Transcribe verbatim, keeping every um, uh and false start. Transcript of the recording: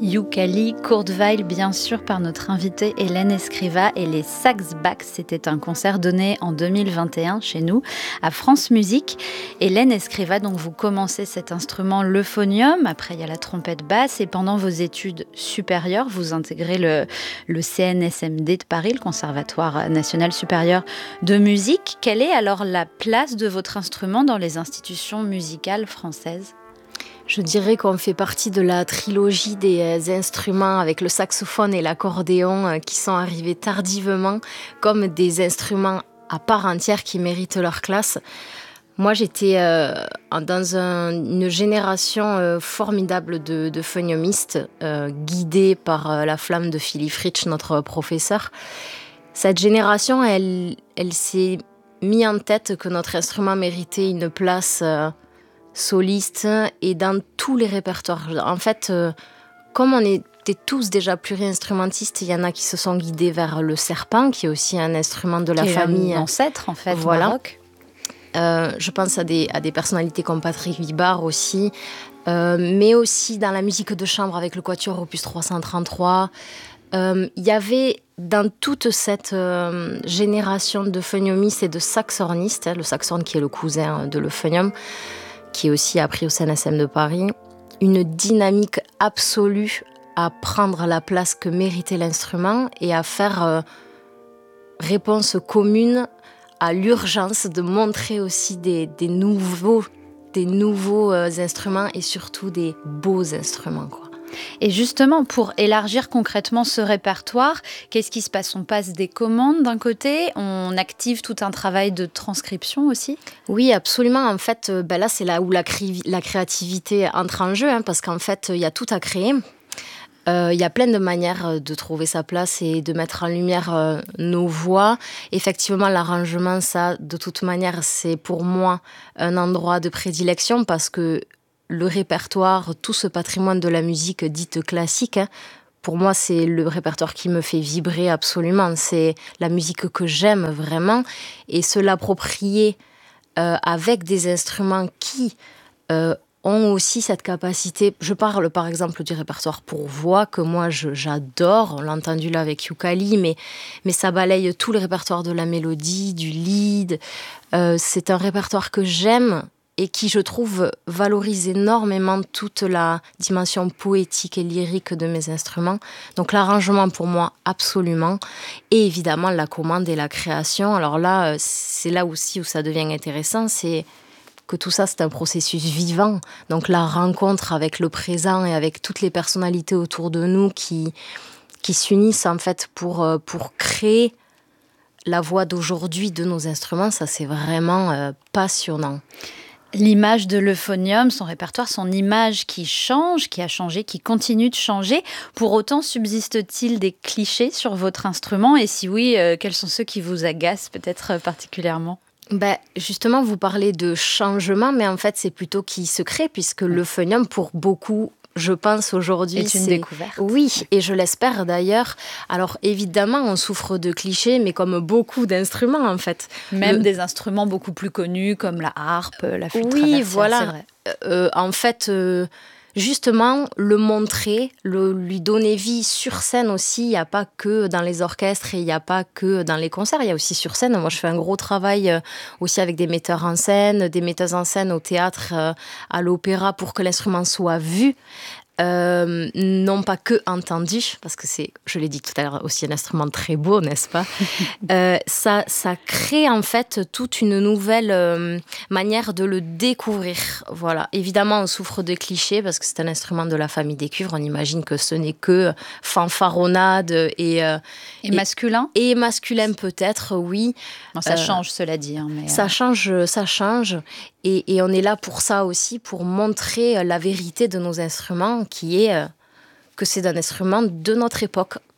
Yooka-Lee, Kurt Weill, bien sûr, par notre invitée Hélène Escriva, et les Saxbacks. C'était un concert donné en deux mille vingt et un chez nous, à France Musique. Hélène Escriva, donc vous commencez cet instrument, l'euphonium. Après, il y a la trompette basse. Et pendant vos études supérieures, vous intégrez le, le C N S M D de Paris, le Conservatoire national supérieur de musique. Quelle est alors la place de votre instrument dans les institutions musicales françaises ? Je dirais qu'on fait partie de la trilogie des instruments avec le saxophone et l'accordéon qui sont arrivés tardivement comme des instruments à part entière qui méritent leur classe. Moi, j'étais euh, dans un, une génération euh, formidable de, de phoniomistes, euh, guidée par euh, la flamme de Philippe Fritsch, notre professeur. Cette génération, elle, elle s'est mise en tête que notre instrument méritait une place euh, soliste et dans tous les répertoires. En fait, euh, comme on était tous déjà pluri-instrumentistes, il y en a qui se sont guidés vers le serpent, qui est aussi un instrument de la qui famille. Est un ancêtre, en fait, voilà. Maroc. Euh, je pense à des, à des personnalités comme Patrick Vibard aussi, euh, mais aussi dans la musique de chambre avec le Quatuor Opus trois cent trente-trois. Euh, il y avait dans toute cette euh, génération de phoniomistes et de saxhornistes, hein, le saxhorn qui est le cousin de l'euphonium, qui est aussi appris au C N S M de Paris, une dynamique absolue à prendre la place que méritait l'instrument et à faire euh, réponse commune à l'urgence de montrer aussi des, des nouveaux, des nouveaux euh, instruments et surtout des beaux instruments, quoi. Et justement, pour élargir concrètement ce répertoire, qu'est-ce qui se passe ? On passe des commandes d'un côté, on active tout un travail de transcription aussi ? Oui, absolument. En fait, ben là, c'est là où la, cré- la créativité entre en jeu, hein, parce qu'en fait, il y a tout à créer. Il euh, y a plein de manières de trouver sa place et de mettre en lumière euh, nos voix. Effectivement, l'arrangement, ça, de toute manière, c'est pour moi un endroit de prédilection parce que le répertoire, tout ce patrimoine de la musique dite classique, hein, pour moi, c'est le répertoire qui me fait vibrer absolument. C'est la musique que j'aime vraiment. Et se l'approprier euh, avec des instruments qui euh, ont aussi cette capacité. Je parle par exemple du répertoire pour voix, que moi je, j'adore. On l'a entendu là avec Yooka-Lee, mais, mais ça balaye tout le répertoire de la mélodie, du lead. Euh, c'est un répertoire que j'aime et qui, je trouve, valorise énormément toute la dimension poétique et lyrique de mes instruments. Donc l'arrangement, pour moi, absolument. Et évidemment, la commande et la création. Alors là, c'est là aussi où ça devient intéressant, c'est que tout ça, c'est un processus vivant. Donc la rencontre avec le présent et avec toutes les personnalités autour de nous qui, qui s'unissent, en fait, pour, pour créer la voix d'aujourd'hui de nos instruments, ça, c'est vraiment euh, passionnant. L'image de l'euphonium, son répertoire, son image qui change, qui a changé, qui continue de changer. Pour autant, subsiste-t-il des clichés sur votre instrument ? Et si oui, euh, quels sont ceux qui vous agacent peut-être particulièrement ? Ben, justement, vous parlez de changement, mais en fait, c'est plutôt qui se crée, puisque oui. L'euphonium, pour beaucoup, je pense aujourd'hui, est une c'est... découverte. Oui, et je l'espère d'ailleurs. Alors évidemment, on souffre de clichés, mais comme beaucoup d'instruments en fait. Même Le... des instruments beaucoup plus connus comme la harpe, la flûte oui, traversière, voilà. C'est vrai. Euh, en fait, euh, justement, le montrer, le, lui donner vie sur scène aussi. Il n'y a pas que dans les orchestres et il n'y a pas que dans les concerts. Il y a aussi sur scène. Moi, je fais un gros travail euh, aussi avec des metteurs en scène, des metteuses en scène au théâtre, euh, à l'opéra, pour que l'instrument soit vu. Euh, non pas que entendu, parce que c'est, je l'ai dit tout à l'heure, aussi un instrument très beau, n'est-ce pas ? euh, ça, ça crée en fait toute une nouvelle euh, manière de le découvrir. Voilà. Évidemment, on souffre de clichés parce que c'est un instrument de la famille des cuivres. On imagine que ce n'est que fanfaronnade et, euh, et masculin. Et, et masculin peut-être, oui. Non, ça euh, change, cela dit. Hein, mais ça euh... change, ça change. Et, et on est là pour ça aussi, pour montrer la vérité de nos instruments, qui est euh, que c'est un instrument de notre époque.